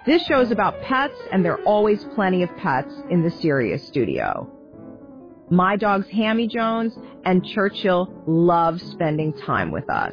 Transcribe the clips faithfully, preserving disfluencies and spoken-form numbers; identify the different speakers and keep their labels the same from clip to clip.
Speaker 1: This show is about pets, and there are always plenty of pets in the Sirius studio. My dogs Hammy Jones and Churchill love spending time with us.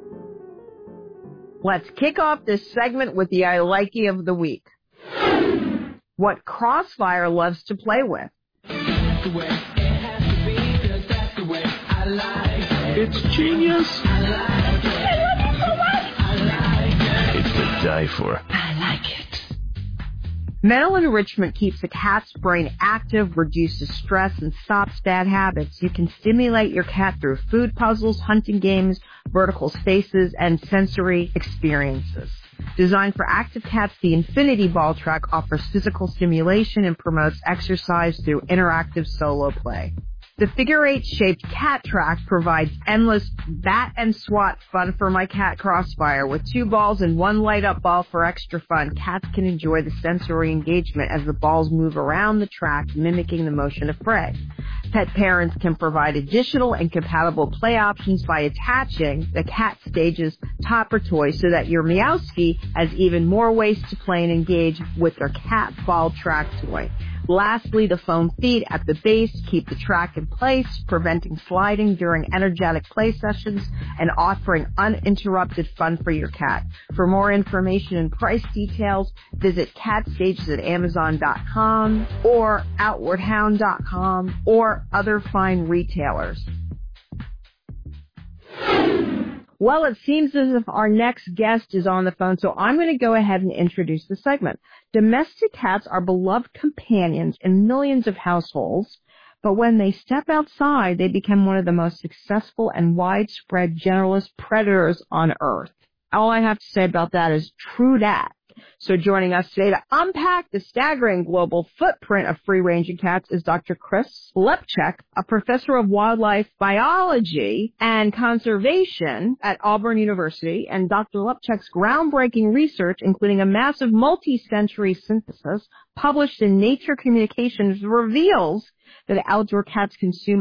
Speaker 1: Let's kick off this segment with the I Likey of the week. What Crossfire loves to play with.
Speaker 2: That's the way it has to be, 'cause that's the way I like it.
Speaker 3: It's genius.
Speaker 2: I like it. I love it so much. I like it.
Speaker 3: It's to die for.
Speaker 2: I like it.
Speaker 1: Mental enrichment keeps the cat's brain active, reduces stress, and stops bad habits. You can stimulate your cat through food puzzles, hunting games, vertical spaces, and sensory experiences. Designed for active cats, the Infinity Ball Track offers physical stimulation and promotes exercise through interactive solo play. The figure-eight-shaped cat track provides endless bat and swat fun for my cat Crossfire. With two balls and one light-up ball for extra fun, cats can enjoy the sensory engagement as the balls move around the track, mimicking the motion of prey. Pet parents can provide additional and compatible play options by attaching the cat stage's topper toy so that your Meowski has even more ways to play and engage with their cat ball track toy. Lastly, the foam feet at the base keep the track in place, preventing sliding during energetic play sessions and offering uninterrupted fun for your cat. For more information and price details, visit cat stages at amazon dot com or outward hound dot com or other fine retailers. Well, it seems as if our next guest is on the phone, so I'm going to go ahead and introduce the segment. Domestic cats are beloved companions in millions of households, but when they step outside, they become one of the most successful and widespread generalist predators on Earth. All I have to say about that is true dat. So joining us today to unpack the staggering global footprint of free-ranging cats is Doctor Chris Lepchek, a professor of wildlife biology and conservation at Auburn University, and Doctor Lepchek's groundbreaking research, including a massive multi-century synthesis published in Nature Communications, reveals that outdoor cats consume